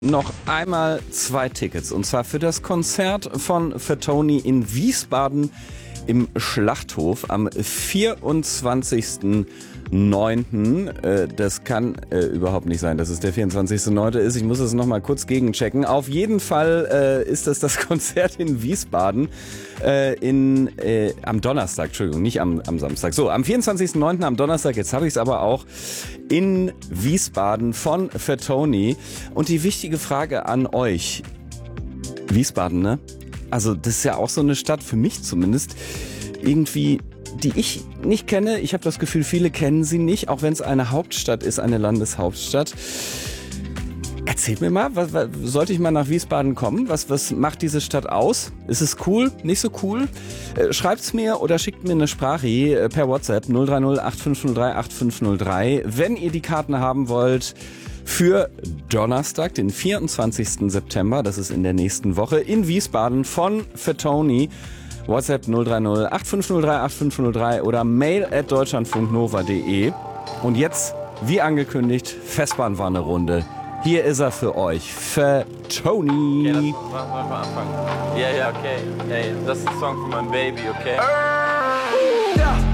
Noch einmal 2 Tickets, und zwar für das Konzert von Fatoni in Wiesbaden im Schlachthof am 24.09. Das kann überhaupt nicht sein, dass es der 24.09. ist. Ich muss es nochmal kurz gegenchecken. Auf jeden Fall ist das Konzert in Wiesbaden am Donnerstag, Entschuldigung, nicht am Samstag. So, am 24.09. am Donnerstag, jetzt habe ich es aber auch, in Wiesbaden von Fatoni. Und die wichtige Frage an euch, Wiesbaden, ne? Also das ist ja auch so eine Stadt, für mich zumindest, irgendwie, die ich nicht kenne. Ich habe das Gefühl, viele kennen sie nicht, auch wenn es eine Hauptstadt ist, eine Landeshauptstadt. Erzählt mir mal, sollte ich mal nach Wiesbaden kommen? Was macht diese Stadt aus? Ist es cool? Nicht so cool? Schreibt's mir oder schickt mir eine Sprache per WhatsApp 030 8503 8503. Wenn ihr die Karten haben wollt für Donnerstag, den 24. September, das ist in der nächsten Woche, in Wiesbaden von Fatoni. WhatsApp 030 8503 8503 oder mail@deutschlandfunknova.de. Und jetzt, wie angekündigt, Festbahnwanne-Runde. Hier ist er für euch, Fatoni. Okay, lass mal anfangen. Ja, okay. Hey, das ist ein Song für mein Baby, okay?